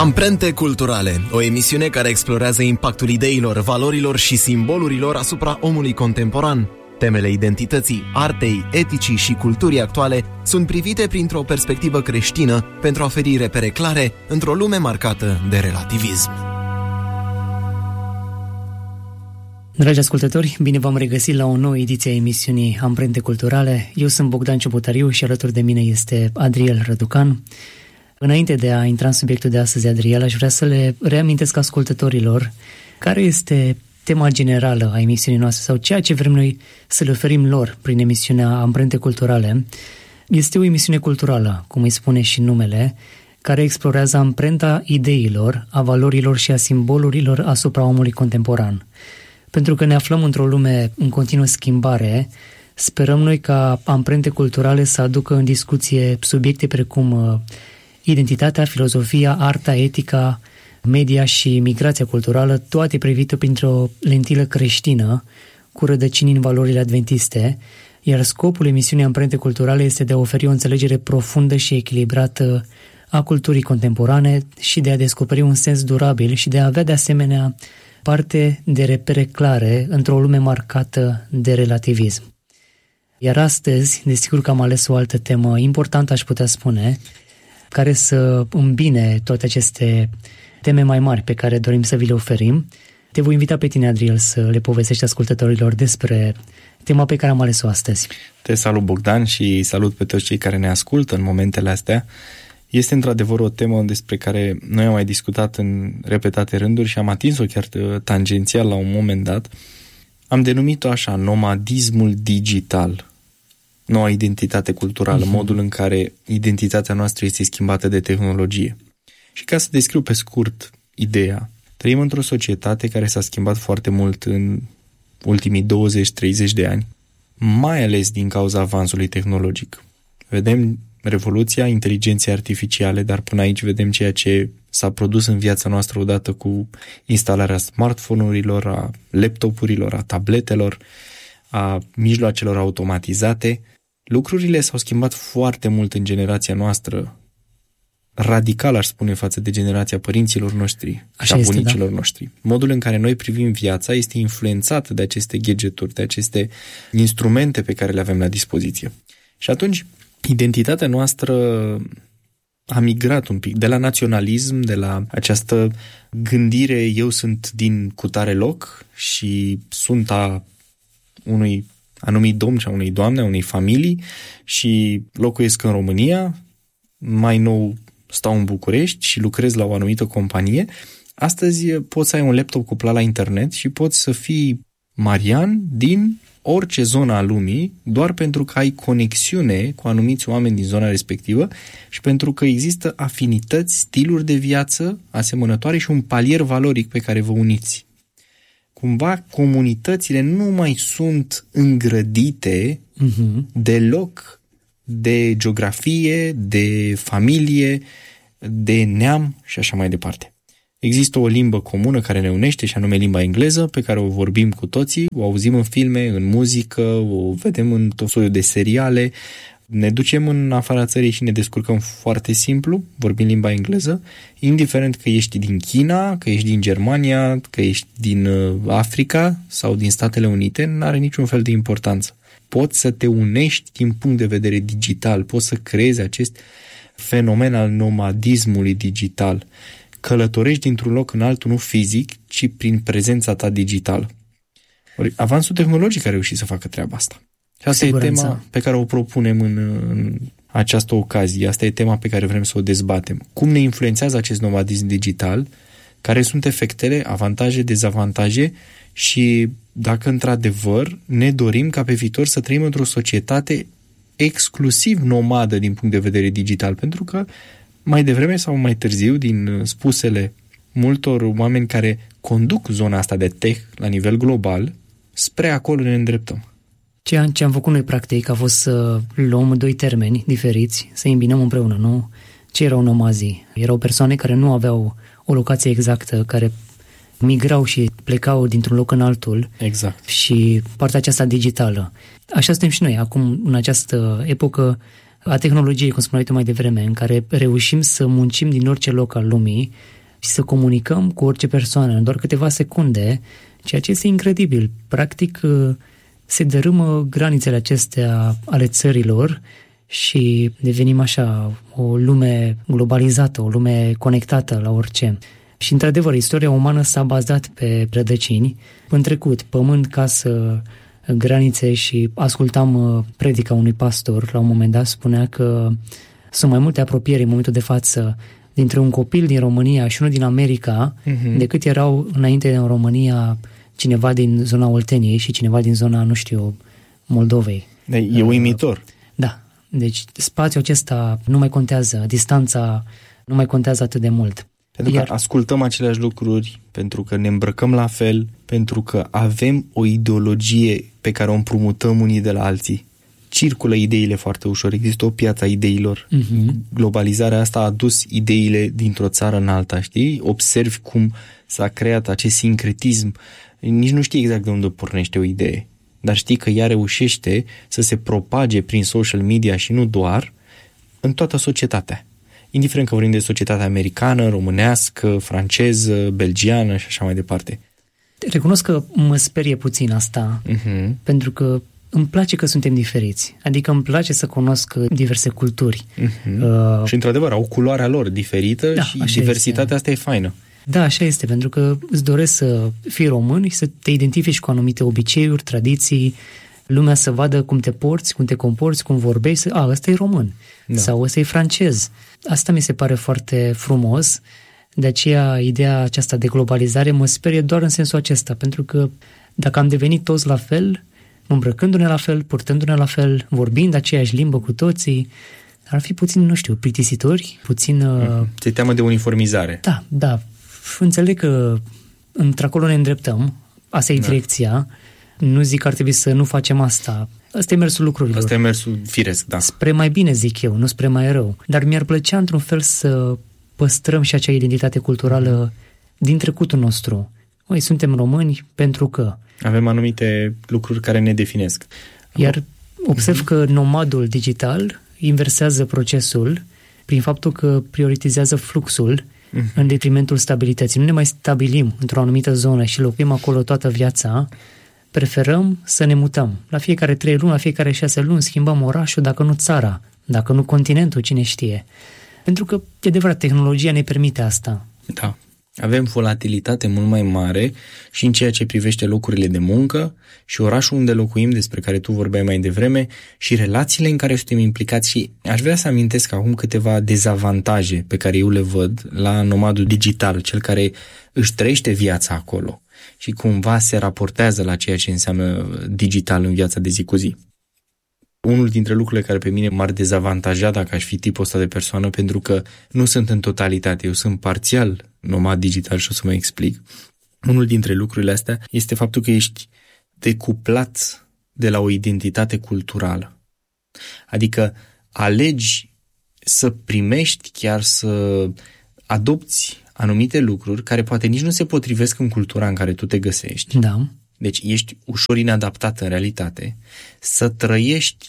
Amprente culturale, o emisiune care explorează impactul ideilor, valorilor și simbolurilor asupra omului contemporan. Temele identității, artei, eticii și culturii actuale sunt privite printr-o perspectivă creștină pentru a oferi repere clare într-o lume marcată de relativism. Dragi ascultători, bine v-am regăsit la o nouă ediție a emisiunii Amprente culturale. Eu sunt Bogdan Ciobotariu și alături de mine este Adriel Răducan. Înainte de a intra în subiectul de astăzi, Adriel, aș vrea să le reamintesc ascultătorilor care este tema generală a emisiunii noastre sau ceea ce vrem noi să le oferim lor prin emisiunea Amprente culturale. Este o emisiune culturală, cum îi spune și numele, care explorează amprenta ideilor, a valorilor și a simbolurilor asupra omului contemporan. Pentru că ne aflăm într-o lume în continuă schimbare, sperăm noi ca amprente culturale să aducă în discuție subiecte precum identitatea, filozofia, arta, etica, media și migrația culturală, toate privite printr-o lentilă creștină, cu rădăcini în valorile adventiste, iar scopul emisiunii Amprente culturale este de a oferi o înțelegere profundă și echilibrată a culturii contemporane și de a descoperi un sens durabil și de a avea de asemenea parte de repere clare într-o lume marcată de relativism. Iar astăzi, desigur că am ales o altă temă importantă, aș putea spune, care să îmbine toate aceste teme mai mari pe care dorim să vi le oferim. Te voi invita pe tine, Adriel, să le povestești ascultătorilor despre tema pe care am ales-o astăzi. Te salut, Bogdan, și salut pe toți cei care ne ascultă în momentele astea. Este într-adevăr o temă despre care noi am mai discutat în repetate rânduri și am atins-o chiar tangențial la un moment dat. Am denumit-o așa, nomadismul digital, noua identitate culturală, modul în care identitatea noastră este schimbată de tehnologie. Și ca să descriu pe scurt ideea, trăim într-o societate care s-a schimbat foarte mult în ultimii 20-30 de ani, mai ales din cauza avansului tehnologic. Vedem revoluția inteligenței artificiale, dar până aici vedem ceea ce s-a produs în viața noastră odată cu instalarea smartphone-urilor, a laptopurilor, a tabletelor, a mijloacelor automatizate. Lucrurile s-au schimbat foarte mult în generația noastră, radical, aș spune, față de generația părinților noștri și a bunicilor noștri. Modul în care noi privim viața este influențat de aceste gadgeturi, de aceste instrumente pe care le avem la dispoziție. Și atunci, identitatea noastră a migrat un pic de la naționalism, de la această gândire, eu sunt din cutare loc și sunt a unui anumit domn și a unei doamne, a unei familii și locuiesc în România, mai nou stau în București și lucrez la o anumită companie. Astăzi poți să ai un laptop cuplat la internet și poți să fii Marian din orice zonă a lumii, doar pentru că ai conexiune cu anumiți oameni din zona respectivă și pentru că există afinități, stiluri de viață asemănătoare și un palier valoric pe care vă uniți. Cumva comunitățile nu mai sunt îngrădite deloc de geografie, de familie, de neam și așa mai departe. Există o limbă comună care ne unește și anume limba engleză, pe care o vorbim cu toții, o auzim în filme, în muzică, o vedem în tot soiul de seriale, ne ducem în afara țării și ne descurcăm foarte simplu, vorbim limba engleză, indiferent că ești din China, că ești din Germania, că ești din Africa sau din Statele Unite, nu are niciun fel de importanță. Poți să te unești din punct de vedere digital, poți să creezi acest fenomen al nomadismului digital. Călătorești dintr-un loc în altul, nu fizic, ci prin prezența ta digitală. Avansul tehnologic a reușit să facă treaba asta. Și asta e tema pe care o propunem în această ocazie. Asta e tema pe care vrem să o dezbatem. Cum ne influențează acest nomadism digital? Care sunt efectele, avantaje, dezavantaje și dacă într-adevăr ne dorim ca pe viitor să trăim într-o societate exclusiv nomadă din punct de vedere digital, pentru că mai devreme sau mai târziu, din spusele multor oameni care conduc zona asta de tech la nivel global, spre acolo ne îndreptăm. Ce am făcut noi practic a fost să luăm doi termeni diferiți, să îi îmbinăm împreună, nu? Ce erau nomazii? Erau persoane care nu aveau o locație exactă, care migrau și plecau dintr-un loc în altul. Exact. Și partea aceasta digitală. Așa suntem și noi. Acum, în această epocă, a tehnologiei, cum spuneai tu mai devreme, în care reușim să muncim din orice loc al lumii și să comunicăm cu orice persoană în doar câteva secunde, ceea ce este incredibil. Practic, se dărâmă granițele acestea ale țărilor și devenim așa o lume globalizată, o lume conectată la orice. Și, într-adevăr, istoria umană s-a bazat pe rădăcini. În trecut, pământ, casă, granițe, și ascultam predica unui pastor, la un moment dat spunea că sunt mai multe apropieri în momentul de față dintre un copil din România și unul din America, decât erau înainte în România cineva din zona Olteniei și cineva din zona, nu știu, Moldovei. E uimitor. Da, deci spațiul acesta nu mai contează, distanța nu mai contează atât de mult. Pentru că ascultăm aceleași lucruri, pentru că ne îmbrăcăm la fel, pentru că avem o ideologie pe care o împrumutăm unii de la alții. Circulă ideile foarte ușor, există o piață a ideilor. Globalizarea asta a adus ideile dintr-o țară în alta, știi? Observi cum s-a creat acest sincretism. Nici nu știi exact de unde pornește o idee, dar știi că ea reușește să se propage prin social media și nu doar, în toată societatea. Indiferent că vorbim de societatea americană, românească, franceză, belgiană și așa mai departe. Recunosc că mă sperie puțin asta, pentru că îmi place că suntem diferiți. Adică îmi place să cunosc diverse culturi. Și într-adevăr, au culoarea lor diferită, da, și diversitatea asta e faină. Da, așa este, pentru că îți doresc să fii român și să te identifici cu anumite obiceiuri, tradiții, lumea să vadă cum te porți, cum te comporți, cum vorbești, ăsta e român, sau ăsta e francez. Asta mi se pare foarte frumos, de aceea ideea aceasta de globalizare mă sperie doar în sensul acesta, pentru că dacă am devenit toți la fel, îmbrăcându-ne la fel, purtându-ne la fel, vorbind aceeași limbă cu toții, ar fi puțin, nu știu, plictisitori, puțin... Ți-e teamă de uniformizare. Da. Înțeleg că într-acolo ne îndreptăm, asta e direcția, nu zic că ar trebui să nu facem asta. Asta e mersul lucrurilor. Asta e mersul firesc, da. Spre mai bine, zic eu, nu spre mai rău. Dar mi-ar plăcea, într-un fel, să păstrăm și acea identitate culturală din trecutul nostru. Noi suntem români pentru că... Avem anumite lucruri care ne definesc. Iar observ că nomadul digital inversează procesul prin faptul că prioritizează fluxul în detrimentul stabilității. Nu ne mai stabilim într-o anumită zonă și locuim acolo toată viața. Preferăm să ne mutăm. La fiecare 3 luni, la fiecare 6 luni schimbăm orașul, dacă nu țara, dacă nu continentul, cine știe. Pentru că, de adevărat, tehnologia ne permite asta. Da. Avem volatilitate mult mai mare și în ceea ce privește locurile de muncă și orașul unde locuim, despre care tu vorbeai mai devreme, și relațiile în care suntem implicați. Și aș vrea să amintesc acum câteva dezavantaje pe care eu le văd la nomadul digital, cel care își trăiește viața acolo și cumva se raportează la ceea ce înseamnă digital în viața de zi cu zi. Unul dintre lucrurile care pe mine m-ar dezavantaja dacă aș fi tipul ăsta de persoană, pentru că nu sunt în totalitate, eu sunt parțial nomad digital și o să mă explic. Unul dintre lucrurile astea este faptul că ești decuplat de la o identitate culturală. Adică alegi să primești, chiar să adopți anumite lucruri care poate nici nu se potrivesc în cultura în care tu te găsești. Da. Deci ești ușor inadaptat în realitate, să trăiești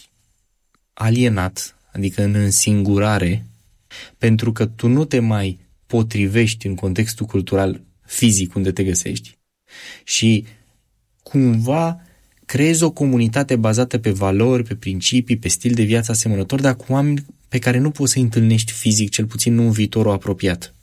alienat, adică în însingurare, pentru că tu nu te mai potrivești în contextul cultural fizic unde te găsești și cumva creezi o comunitate bazată pe valori, pe principii, pe stil de viață asemănător, dar cu oameni pe care nu poți să întâlnești fizic, cel puțin nu în viitorul apropiat.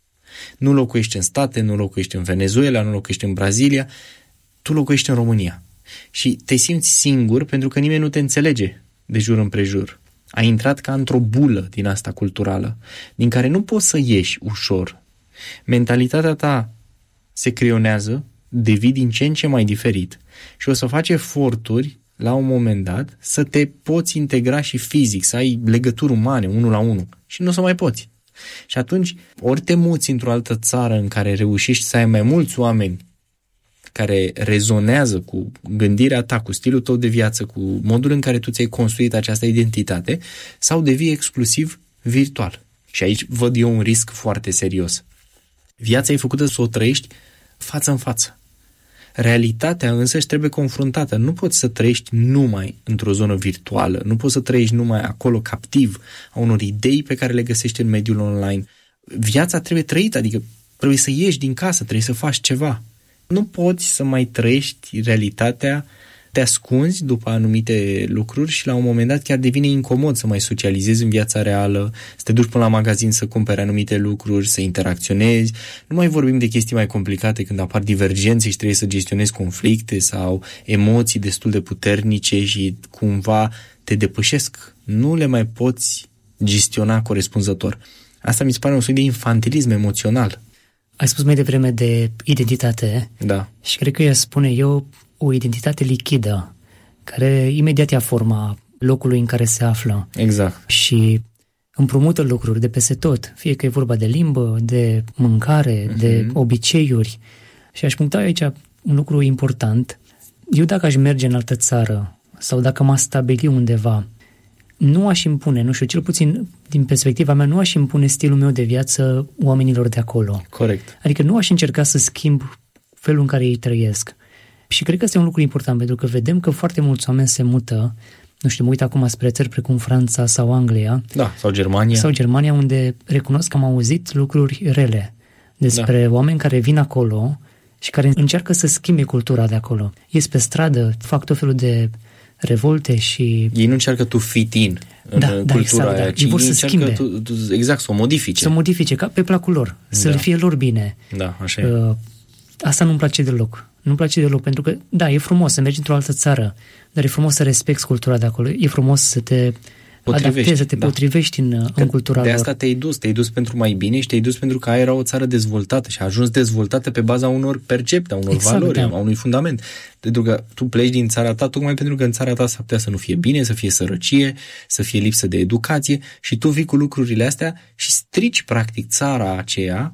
Nu locuiești în state, nu locuiești în Venezuela, nu locuiești în Brazilia, tu locuiești în România și te simți singur pentru că nimeni nu te înțelege de jur împrejur. Ai intrat ca într-o bulă din asta culturală, din care nu poți să ieși ușor. Mentalitatea ta se creionează, devii din ce în ce mai diferit și o să faci eforturi la un moment dat să te poți integra și fizic, să ai legături umane, 1 la 1, și nu o să mai poți. Și atunci, ori te muți într-o altă țară în care reușești să ai mai mulți oameni care rezonează cu gândirea ta, cu stilul tău de viață, cu modul în care tu ți-ai construit această identitate, sau devii exclusiv virtual. Și aici văd eu un risc foarte serios. Viața e făcută să o trăiești față în față. Realitatea însă își trebuie confruntată. Nu poți să trăiești numai într-o zonă virtuală, nu poți să trăiești numai acolo captiv a unor idei pe care le găsești în mediul online. Viața trebuie trăită, adică trebuie să ieși din casă, trebuie să faci ceva. Nu poți să mai trăiești realitatea, te ascunzi după anumite lucruri și la un moment dat chiar devine incomod să mai socializezi în viața reală, să te duci până la magazin să cumperi anumite lucruri, să interacționezi. Nu mai vorbim de chestii mai complicate când apar divergențe și trebuie să gestionezi conflicte sau emoții destul de puternice și cumva te depășesc. Nu le mai poți gestiona corespunzător. Asta mi se pare un soi de infantilism emoțional. Ai spus mai devreme de identitate. Da. Și cred că ea spune eu o identitate lichidă, care imediat ia forma locului în care se află. Exact. Și împrumută lucruri de peste tot, fie că e vorba de limbă, de mâncare, de obiceiuri. Și aș puncta aici un lucru important. Eu dacă aș merge în altă țară sau dacă m-aș stabili undeva, nu aș impune, nu știu, cel puțin din perspectiva mea, nu aș impune stilul meu de viață oamenilor de acolo. Corect. Adică nu aș încerca să schimb felul în care ei trăiesc. Și cred că este un lucru important, pentru că vedem că foarte mulți oameni se mută, nu știu, mă uit acum spre țări precum Franța sau Anglia. Da, sau Germania. Sau Germania, unde recunosc că am auzit lucruri rele despre oameni care vin acolo și care încearcă să schimbe cultura de acolo. Ies pe stradă, fac tot felul de revolte și... Ei nu încearcă to fit in în cultura exact, aia, ci ei vor să schimbe. Exact, să o modifice. Să o modifice, ca pe placul lor, să le fie lor bine. Da, așa e. Asta nu-mi place deloc. Nu-mi place deloc, pentru că, da, e frumos să mergi într-o altă țară, dar e frumos să respecti cultura de acolo, e frumos să te adaptezi, să te potrivești în cultura lor. De asta te-ai dus pentru mai bine și te-ai dus pentru că aia era o țară dezvoltată și a ajuns dezvoltată pe baza unor percepte, a unor valori, a unui fundament. Pentru că tu pleci din țara ta tocmai pentru că în țara ta s-ar putea să nu fie bine, să fie sărăcie, să fie lipsă de educație și tu vii cu lucrurile astea și strici practic țara aceea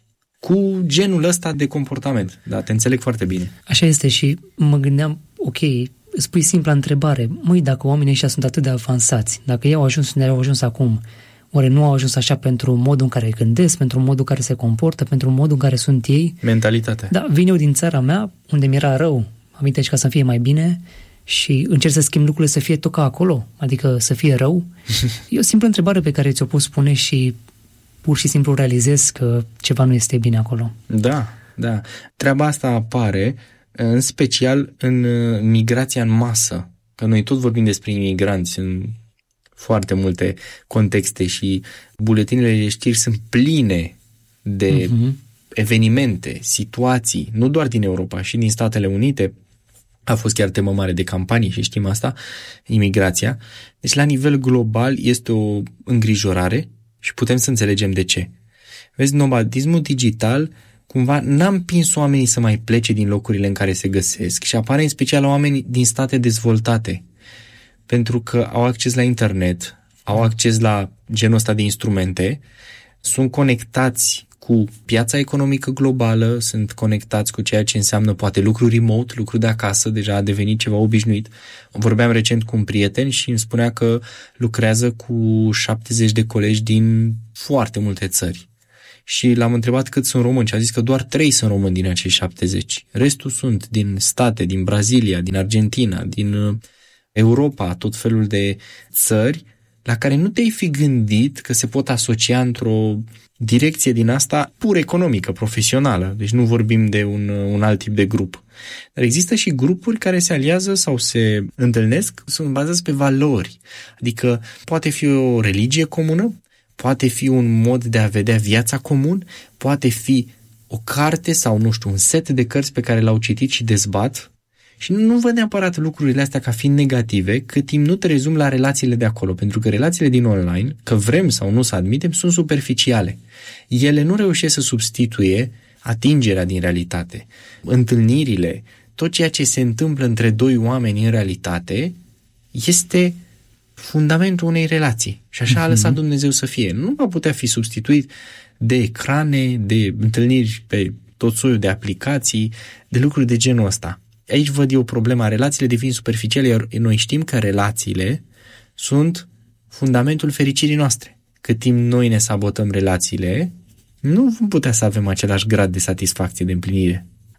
cu genul ăsta de comportament. Da, te înțeleg foarte bine. Așa este și mă gândeam, ok, spui simpla întrebare, măi, dacă oamenii ăștia sunt atât de avansați, dacă ei au ajuns unde au ajuns acum, oare nu au ajuns așa pentru modul în care gândesc, pentru modul în care se comportă, pentru modul în care sunt ei? Mentalitatea. Da, vin eu din țara mea, unde mi-era rău, aminte și ca să fie mai bine și încerc să schimb lucrurile să fie tot ca acolo, adică să fie rău. E o simplă întrebare pe care ți-o pot spune și pur și simplu realizez că ceva nu este bine acolo. Da. Treaba asta apare în special în migrația în masă. Că noi tot vorbim despre imigranți în foarte multe contexte și buletinele de știri sunt pline de evenimente, situații, nu doar din Europa, și din Statele Unite. A fost chiar temă mare de campanii și știm asta, imigrația. Deci la nivel global este o îngrijorare și putem să înțelegem de ce. Vezi, nomadismul digital cumva n-a împins oamenii să mai plece din locurile în care se găsesc și apare în special la oameni din state dezvoltate, pentru că au acces la internet, au acces la genul ăsta de instrumente, sunt conectați cu piața economică globală, sunt conectați cu ceea ce înseamnă poate lucru remote, lucru de acasă, deja a devenit ceva obișnuit. Vorbeam recent cu un prieten și îmi spunea că lucrează cu 70 de colegi din foarte multe țări. Și l-am întrebat cât sunt români și a zis că doar 3 sunt români din acei 70. Restul sunt din state, din Brazilia, din Argentina, din Europa, tot felul de țări la care nu te-ai fi gândit că se pot asocia într-o direcție din asta pur economică, profesională. Deci nu vorbim de un alt tip de grup. Dar există și grupuri care se aliază sau se întâlnesc, sunt bazați pe valori. Adică poate fi o religie comună, poate fi un mod de a vedea viața comun, poate fi o carte sau, nu știu, un set de cărți pe care l-au citit și dezbat. Și nu văd neapărat lucrurile astea ca fiind negative, cât timp nu te rezumi la relațiile de acolo, pentru că relațiile din online, că vrem sau nu să admitem, sunt superficiale. Ele nu reușesc să substituie atingerea din realitate. Întâlnirile, tot ceea ce se întâmplă între doi oameni în realitate, este fundamentul unei relații. Și așa a lăsat Dumnezeu să fie. Nu va putea fi substituit de ecrane, de întâlniri pe tot soiul de aplicații, de lucruri de genul ăsta. Aici văd eu problema, relațiile devin superficiale, iar noi știm că relațiile sunt fundamentul fericirii noastre. Cât timp noi ne sabotăm relațiile, nu vom putea să avem același grad de satisfacție, de împlinire.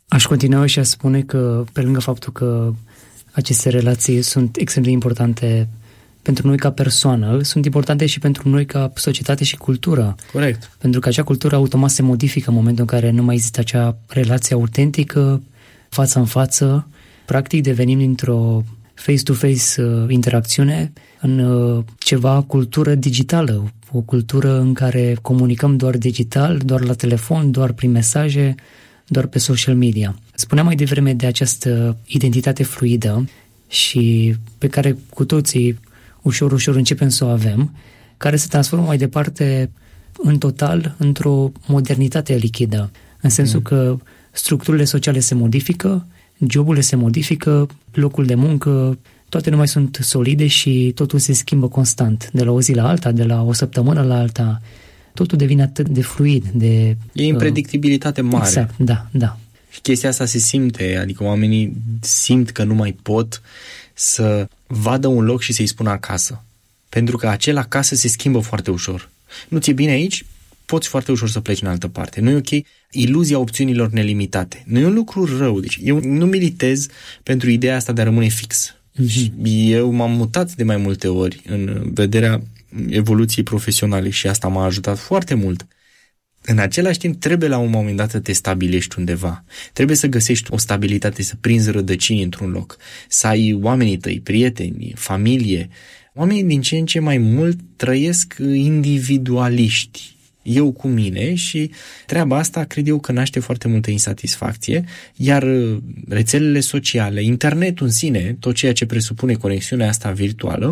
Aș continua și a spune că, pe lângă faptul că aceste relații sunt extrem de importante pentru noi ca persoană, sunt importante și pentru noi ca societate și cultură. Corect. Pentru că acea cultură automat se modifică în momentul în care nu mai există acea relație autentică, față în față. Practic devenim dintr-o face-to-face interacțiune în ceva cultură digitală, o cultură în care comunicăm doar digital, doar la telefon, doar prin mesaje, doar pe social media. Spuneam mai devreme de această identitate fluidă și pe care cu toții ușor începem să o avem, care se transformă mai departe în total într-o modernitate lichidă, în sensul că structurile sociale se modifică, joburile se modifică, locul de muncă, toate nu mai sunt solide și totul se schimbă constant, de la o zi la alta, de la o săptămână la alta. Totul devine atât de fluid, de... E impredictibilitate mare. Exact, da. Și chestia asta se simte, adică oamenii simt că nu mai pot să vadă un loc și să-i spună acasă. Pentru că acel acasă se schimbă foarte ușor. Nu ți-e bine aici? Poți foarte ușor să pleci în altă parte. Nu e ok? Iluzia opțiunilor nelimitate. Nu e un lucru rău. Deci eu nu militez pentru ideea asta de a rămâne fix. Și eu m-am mutat de mai multe ori în vederea evoluției profesionale și asta m-a ajutat foarte mult. În același timp, trebuie la un moment dat să te stabilești undeva. Trebuie să găsești o stabilitate, să prinzi rădăcini într-un loc, să ai oamenii tăi, prieteni, familie. Oamenii din ce în ce mai mult trăiesc individualiști. Eu cu mine și treaba asta cred eu că naște foarte multă insatisfacție, iar rețelele sociale, internetul în sine, tot ceea ce presupune conexiunea asta virtuală,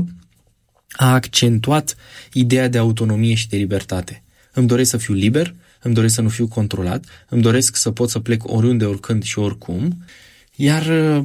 a accentuat ideea de autonomie și de libertate. Îmi doresc să fiu liber, îmi doresc să nu fiu controlat, îmi doresc să pot să plec oriunde, oricând și oricum, iar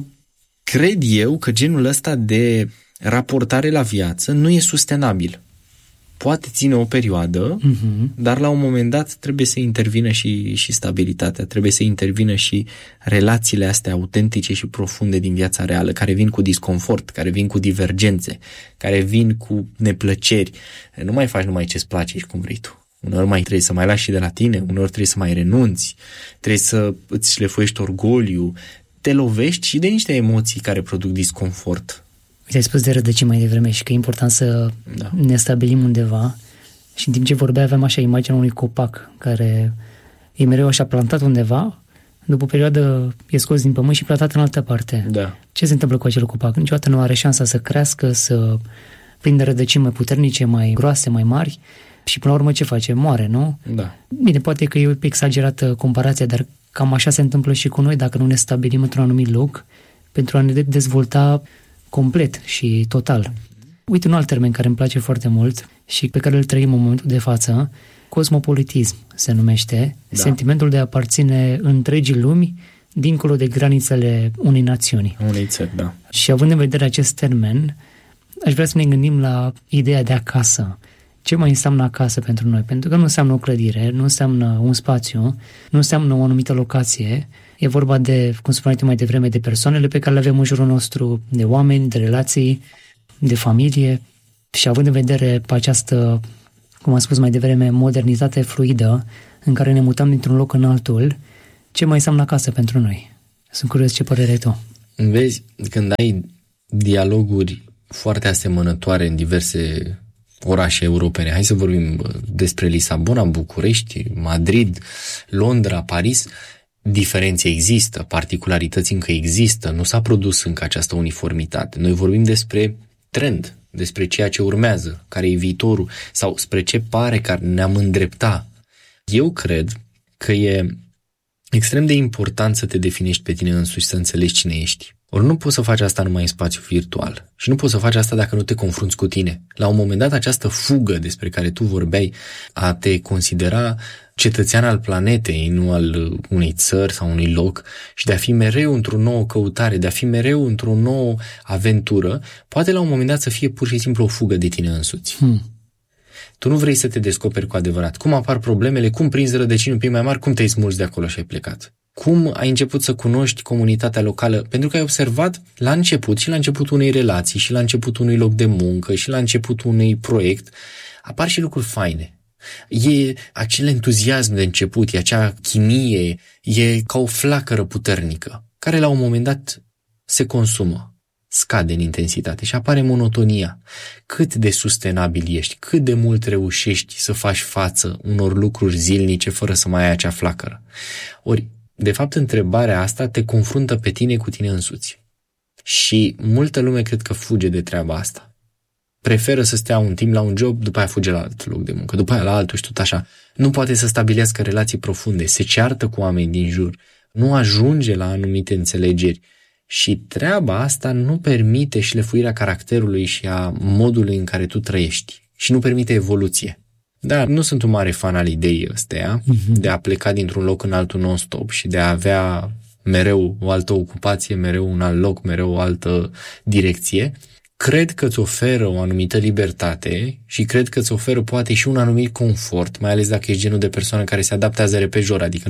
cred eu că genul ăsta de raportare la viață nu e sustenabil. Poate ține o perioadă, dar la un moment dat trebuie să intervină și stabilitatea, trebuie să intervină și relațiile astea autentice și profunde din viața reală, care vin cu disconfort, care vin cu divergențe, care vin cu neplăceri. Nu mai faci numai ce-ți place și cum vrei tu. Uneori mai trebuie să mai lași și de la tine, uneori trebuie să mai renunți, trebuie să îți șlefuiești orgoliu, te lovești și de niște emoții care produc disconfort. Ai spus de rădăcini mai devreme și că e important să ne stabilim undeva și în timp ce vorbea aveam așa imaginea unui copac care e mereu așa plantat undeva, după o perioadă e scos din pământ și plantat în altă parte. Da. Ce se întâmplă cu acel copac? Niciodată nu are șansa să crească, să prindă rădăcini mai puternice, mai groase, mai mari și până la urmă ce face? Moare, nu? Da. Bine, poate că e exagerată comparația, dar cam așa se întâmplă și cu noi dacă nu ne stabilim într-un anumit loc pentru a ne dezvolta complet și total. Uite un alt termen care îmi place foarte mult și pe care îl trăim în momentul de față, cosmopolitism se numește, sentimentul de a aparține întregii lumi dincolo de granițele unei națiuni. Unei țări, da. Și având în vedere acest termen, aș vrea să ne gândim la ideea de acasă. Ce mai înseamnă acasă pentru noi? Pentru că nu înseamnă o clădire, nu înseamnă un spațiu, nu înseamnă o anumită locație. E vorba de, cum spuneai tu mai devreme, de persoanele pe care le avem în jurul nostru, de oameni, de relații, de familie. Și având în vedere această, cum am spus mai devreme, modernitate fluidă în care ne mutăm dintr-un loc în altul, ce mai înseamnă acasă pentru noi? Sunt curios ce părere ai tu. Vezi, când ai dialoguri foarte asemănătoare în diverse orașe europene, hai să vorbim despre Lisabona, București, Madrid, Londra, Paris, diferențe există, particularități încă există, nu s-a produs încă această uniformitate. Noi vorbim despre trend, despre ceea ce urmează, care e viitorul sau spre ce pare că ne-am îndrepta. Eu cred că e extrem de important să te definești pe tine însuși, să înțelegi cine ești. Ori nu poți să faci asta numai în spațiu virtual și nu poți să faci asta dacă nu te confrunți cu tine. La un moment dat, această fugă despre care tu vorbeai, a te considera cetățean al planetei, nu al unei țări sau unui loc și de a fi mereu într-o nouă căutare, de a fi mereu într-o nouă aventură, poate la un moment dat să fie pur și simplu o fugă de tine însuți. Tu nu vrei să te descoperi cu adevărat. Cum apar problemele, cum prinzi rădăcini un pic mai mari, cum te-ai smulgi de acolo și ai plecat. Cum ai început să cunoști comunitatea locală? Pentru că ai observat la început și la începutul unei relații și la începutul unui loc de muncă și la începutul unui proiect, apar și lucruri faine. E acel entuziasm de început, e acea chimie, e ca o flacără puternică, care la un moment dat se consumă, scade în intensitate și apare monotonia. Cât de sustenabil ești, cât de mult reușești să faci față unor lucruri zilnice fără să mai ai acea flacără. Ori, de fapt, întrebarea asta te confruntă pe tine cu tine însuți. Și multă lume cred că fuge de treaba asta. Preferă să stea un timp la un job, după aia fuge la alt loc de muncă, după aia la altul și tot așa. Nu poate să stabilească relații profunde, se ceartă cu oameni din jur, nu ajunge la anumite înțelegeri. Și treaba asta nu permite șlefuirea caracterului și a modului în care tu trăiești. Și nu permite evoluție. Dar nu sunt un mare fan al ideii ăsteia, de a pleca dintr-un loc în altul non-stop și de a avea mereu o altă ocupație, mereu un alt loc, mereu o altă direcție. Cred că îți oferă o anumită libertate și cred că îți oferă poate și un anumit confort, mai ales dacă ești genul de persoană care se adaptează repejor, adică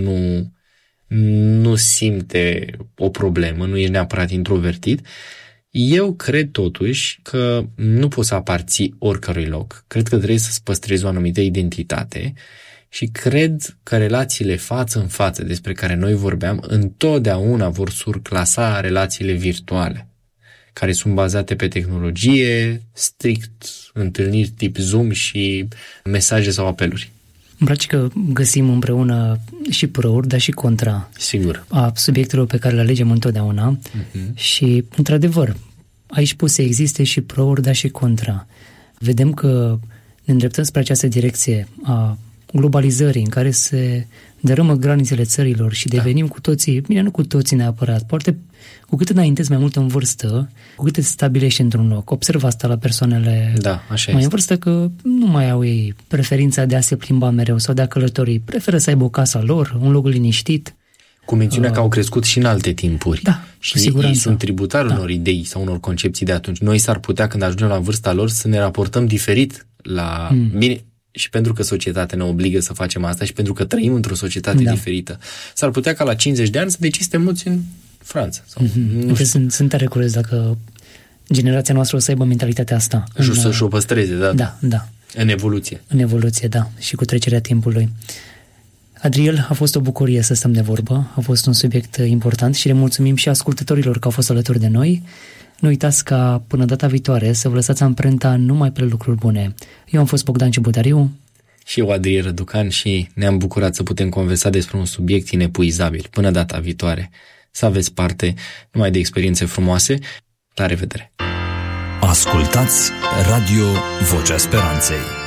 nu simte o problemă, nu ești neapărat introvertit. Eu cred totuși că nu poți să aparții oricărui loc. Cred că trebuie să-ți păstrezi o anumită identitate și cred că relațiile față în față despre care noi vorbeam întotdeauna vor surclasa relațiile virtuale, care sunt bazate pe tehnologie, strict întâlniri tip Zoom și mesaje sau apeluri. Îmi place că găsim împreună și pro-uri, dar și contra. Sigur. A subiectelor pe care le alegem întotdeauna. Și, într-adevăr, aici pot să existe și pro-uri, dar și contra. Vedem că ne îndreptăm spre această direcție a globalizării, în care se dărâmă granițele țărilor și devenim cu toții, bine, nu cu toții neapărat, poate cu cât înaintezi mai mult în vârstă, cu cât te stabilești într-un loc. Observ asta la persoanele mai în vârstă, că nu mai au ei preferința de a se plimba mereu sau de a călători. Preferă să aibă o casa lor, un loc liniștit. Cu mențiunea că au crescut și în alte timpuri. Da, și ei sunt tributari unor idei sau unor concepții de atunci. Noi s-ar putea, când ajungem la vârsta lor, să ne raportăm diferit la... Bine, și pentru că societatea ne obligă să facem asta și pentru că trăim într-o societate diferită. S-ar putea ca la 50 de ani să decizi să te muți în Franța. Sau, sunt tare curios dacă generația noastră o să aibă mentalitatea asta. Să-și o păstreze, da. Da. În evoluție. În evoluție, da. Și cu trecerea timpului. Adriel, a fost o bucurie să stăm de vorbă. A fost un subiect important și le mulțumim și ascultătorilor că au fost alături de noi. Nu uitați ca până data viitoare să vă lăsați amprenta numai pe lucruri bune. Eu am fost Bogdan Ciubutariu. Și eu, Adriel Răducan, și ne-am bucurat să putem conversa despre un subiect inepuizabil. Până data viitoare. Să aveți parte numai de experiențe frumoase. La revedere! Ascultați Radio Vocea Speranței.